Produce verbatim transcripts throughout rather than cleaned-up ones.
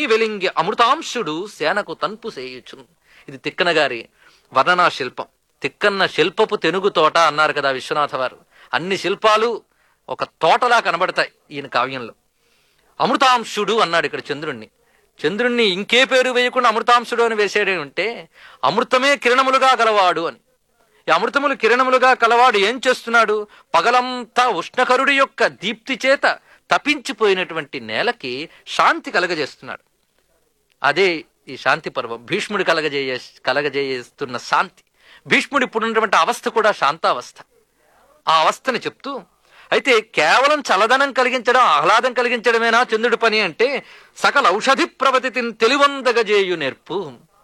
వెలింగి అమృతాంశుడు సేనకు తన్పు సేయుచును. ఇది తిక్కన గారి వర్ణనా శిల్పం. తిక్కన్న శిల్పపు తెనుగు తోట అన్నారు కదా విశ్వనాథ వారు. అన్ని శిల్పాలు ఒక తోటలా కనబడతాయి ఈయన కావ్యంలో. అమృతాంశుడు అన్నాడు ఇక్కడ చంద్రుణ్ణి. చంద్రుణ్ణి ఇంకే పేరు వేయకుండా అమృతాంశుడు అని వేసేడే ఉంటే అమృతమే కిరణములుగా గలవాడు అని. ఈ అమృతములు కిరణములుగా కలవాడు ఏం చేస్తున్నాడు? పగలంతా ఉష్ణకరుడి యొక్క దీప్తి చేత తపించిపోయినటువంటి నేలకి శాంతి కలగజేస్తున్నాడు. అదే ఈ శాంతి పర్వం. భీష్ముడి కలగజేయ కలగజేస్తున్న శాంతి. భీష్ముడి ఇప్పుడు ఉన్నటువంటి అవస్థ కూడా శాంతావస్థ. ఆ అవస్థని చెప్తూ, అయితే కేవలం చల్లదనం కలిగించడం, ఆహ్లాదం కలిగించడమేనా చంద్రుడి పని అంటే, సకల ఔషధి ప్రవతిని తెలివందగజేయు నేర్పు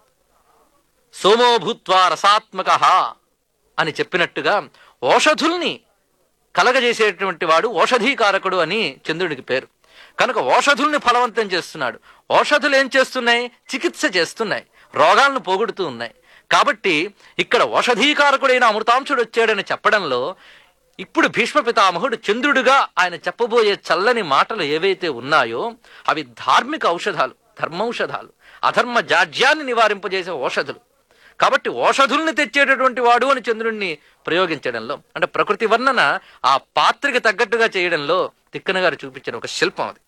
సోమో భూత్వా రసాత్మక అని చెప్పినట్టుగా ఓషధుల్ని కలగజేసేటువంటి వాడు ఓషధీకారకుడు అని చంద్రుడికి పేరు. కనుక ఓషధుల్ని ఫలవంతం చేస్తున్నాడు. ఓషధులు ఏం చేస్తున్నాయి? చికిత్స చేస్తున్నాయి, రోగాలను పోగొడుతూ ఉన్నాయి. కాబట్టి ఇక్కడ ఓషధీకారకుడైన అమృతాంశుడు వచ్చాడని చెప్పడంలో ఇప్పుడు భీష్మ పితామహుడు చంద్రుడిగా ఆయన చెప్పబోయే చల్లని మాటలు ఏవైతే ఉన్నాయో అవి ధార్మిక ఔషధాలు, ధర్మౌషధాలు, అధర్మ జాడ్యాన్ని నివారింపజేసే ఓషధులు. కాబట్టి ఓషధుల్ని తెచ్చేటటువంటి వాడు అని చంద్రుడిని ప్రయోగించడంలో, అంటే ప్రకృతి వర్ణన ఆ పాత్రకి తగ్గట్టుగా చేయడంలో తిక్కన గారు చూపించిన ఒక శిల్పం అది.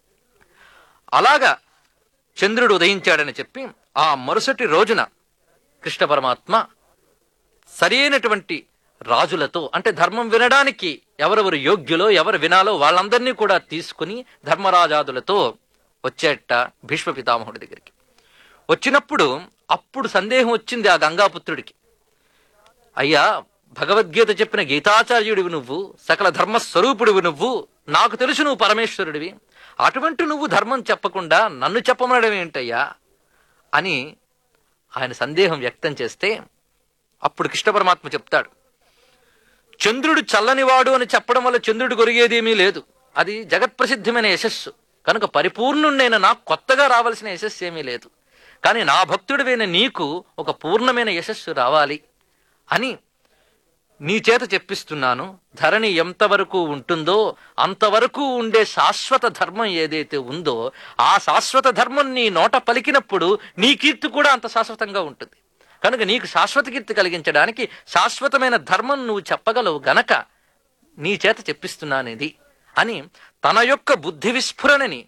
అలాగా చంద్రుడు ఉదయించాడని చెప్పి ఆ మరుసటి రోజున కృష్ణ పరమాత్మ సరైనటువంటి రాజులతో, అంటే ధర్మం వినడానికి ఎవరెవరు యోగ్యులో ఎవరు వినాలో వాళ్ళందరినీ కూడా తీసుకుని ధర్మరాజాదులతో వచ్చేట భీష్మ పితామహుడి దగ్గరికి. వచ్చినప్పుడు అప్పుడు సందేహం వచ్చింది ఆ గంగాపుత్రుడికి. అయ్యా, భగవద్గీత చెప్పిన గీతాచార్యుడివి నువ్వు, సకల ధర్మస్వరూపుడివి నువ్వు, నాకు తెలుసు నువ్వు పరమేశ్వరుడివి, అటువంటి నువ్వు ధర్మం చెప్పకుండా నన్ను చెప్పమనడం ఏంటయ్యా అని ఆయన సందేహం వ్యక్తం చేస్తే అప్పుడు కృష్ణ పరమాత్మ చెప్తాడు, చంద్రుడు చల్లనివాడు అని చెప్పడం వల్ల చంద్రుడు కొరిగేదేమీ లేదు. అది జగత్ప్రసిద్ధమైన యశస్సు. కనుక పరిపూర్ణుడైన నాకు కొత్తగా రావాల్సిన యశస్సు ఏమీ లేదు. కానీ నా భక్తుడివైన నీకు ఒక పూర్ణమైన యశస్సు రావాలి అని నీ చేత చెప్పిస్తున్నాను. ధరణి ఎంతవరకు ఉంటుందో అంతవరకు ఉండే శాశ్వత ధర్మం ఏదైతే ఉందో ఆ శాశ్వత ధర్మం నీ నోట పలికినప్పుడు నీ కీర్తి కూడా అంత శాశ్వతంగా ఉంటుంది. కనుక నీకు శాశ్వత కీర్తి కలిగించడానికి శాశ్వతమైన ధర్మం నువ్వు చెప్పగలవు గనక నీ చేత చెప్పిస్తున్నానేది అని తన యొక్క బుద్ధి విస్ఫురణని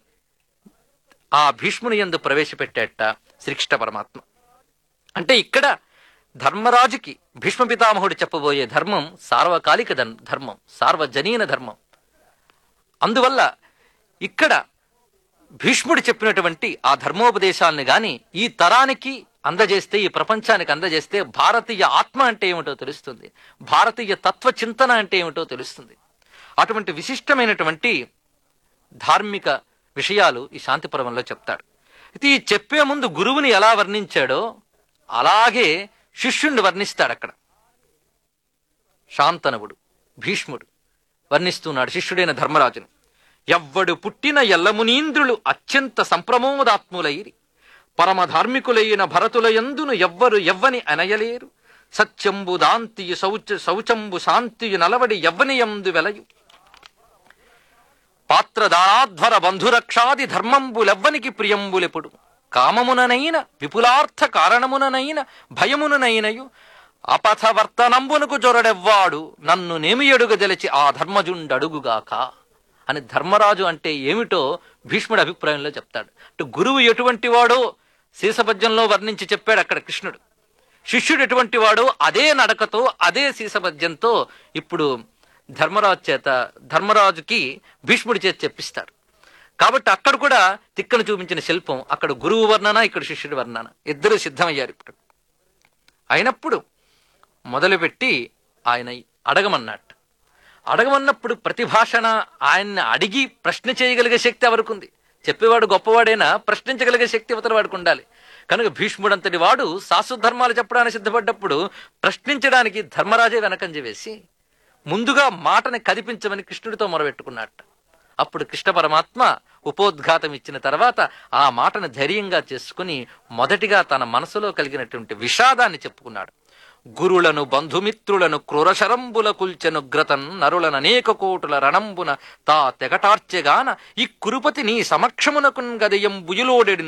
ఆ భీష్ముని యందు ప్రవేశపెట్టేట శ్రీకృష్ణ పరమాత్మ. అంటే ఇక్కడ ధర్మరాజుకి భీష్మ పితామహుడు చెప్పబోయే ధర్మం సార్వకాలిక ధర్మం, సార్వజనీన ధర్మం. అందువల్ల ఇక్కడ భీష్ముడు చెప్పినటువంటి ఆ ధర్మోపదేశాలను గాని ఈ తరానికి అందజేస్తే, ఈ ప్రపంచానికి అందజేస్తే భారతీయ ఆత్మ అంటే ఏమిటో తెలుస్తుంది, భారతీయ తత్వ చింతన అంటే ఏమిటో తెలుస్తుంది. అటువంటి విశిష్టమైనటువంటి ధార్మిక విషయాలు ఈ శాంతి పర్వంలో చెప్తాడు. అయితే ఈ చెప్పే ముందు గురువుని ఎలా వర్ణించాడో అలాగే శిష్యుణ్ణి వర్ణిస్తాడు. అక్కడ శాంతనవుడు భీష్ముడు వర్ణిస్తున్నాడు శిష్యుడైన ధర్మరాజుని. ఎవ్వడు పుట్టిన ఎల్లమునీంద్రులు అత్యంత సంప్రమోదాత్ములైరి, పరమధార్మికులైన భరతులయందును ఎవ్వరు ఎవ్వని అనయలేరు, సత్యంబు దాంతియు శౌచ శౌచంబు శాంతియు నలవడి ఎవ్వనియందు వెలయు, పాత్రదానాధ్వర బంధురక్షాది ధర్మంబులెవ్వనికి ప్రియంబులెప్పుడు, కామముననైన విపులార్థ కారణముననైన భయముననైనయు అపథవర్తనంబునకు జొరడెవ్వాడు నన్ను నేమియడుగదెలచి ఆ ధర్మజుండడుగుగాక అని ధర్మరాజు అంటే ఏమిటో భీష్ముడి అభిప్రాయంలో చెప్తాడు. అంటే గురువు ఎటువంటి వాడో శీసపద్యంలో వర్ణించి చెప్పాడు అక్కడ కృష్ణుడు. శిష్యుడు ఎటువంటి వాడో అదే నడకతో అదే శీసపద్యంతో ఇప్పుడు ధర్మరాజు చేత ధర్మరాజుకి భీష్ముడి చేత చెప్పిస్తాడు. కాబట్టి అక్కడ కూడా తిక్కను చూపించిన శిల్పం, అక్కడ గురువు వర్ణన, ఇక్కడ శిష్యుడి వర్ణన, ఇద్దరు సిద్ధమయ్యారు. ఇప్పుడు అయినప్పుడు మొదలుపెట్టి ఆయన అడగమన్నట్టు. అడగమన్నప్పుడు ప్రతిభాషణ ఆయన్ని అడిగి ప్రశ్న చేయగలిగే శక్తి ఎవరికి ఉంది? చెప్పేవాడు గొప్పవాడైనా ప్రశ్నించగలిగే శక్తి అవతల వాడికి ఉండాలి. కనుక భీష్ముడంతటి వాడు శాశ్వత ధర్మాలు చెప్పడానికి సిద్ధపడ్డప్పుడు ప్రశ్నించడానికి ధర్మరాజే వెనకంజ వేసి ముందుగా మాటని కదిపించమని కృష్ణుడితో మొరబెట్టుకున్నట్టు. అప్పుడు కృష్ణ పరమాత్మ ఉపోద్ఘాతం ఇచ్చిన తర్వాత ఆ మాటను ధైర్యంగా చేసుకుని మొదటిగా తన మనసులో కలిగినటువంటి విషాదాన్ని చెప్పుకున్నాడు. గురులను బంధుమిత్రులను క్రూరశరంబుల కుల్చెనుగ్రతన్ నరులను అనేక కోటుల రణంబున తా తెగటార్చెగాన ఈ కురుపతి నీ సమక్షమునకున్ గదయం బుయులోడెడిన్